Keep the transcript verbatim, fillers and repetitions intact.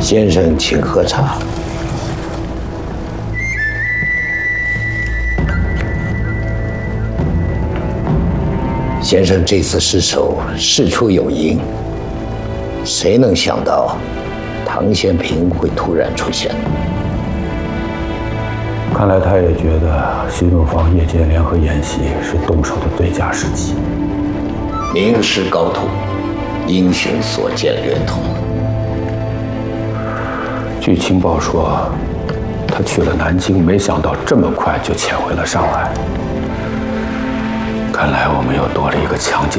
先生，请喝茶。先生这次失手事出有因，谁能想到唐宪平会突然出现？ 看来他也觉得新东方夜间联合演习是动手的最佳时机。 名师高徒，英雄所见略同。 据情报说，他去了南京，没想到这么快就潜回了上海。看来我们又多了一个强劲